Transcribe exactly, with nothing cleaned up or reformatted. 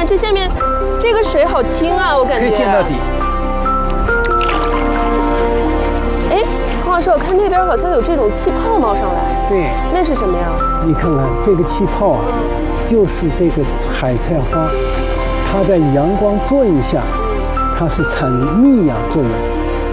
看这下面，这个水好清啊，我感觉。 可以见到底。 哎，黄老师，我看那边好像有这种气泡冒上来。 对。 那是什么呀？ 你看看这个气泡啊，就是这个海菜花，它在阳光作用下，它是产蜜氧作用。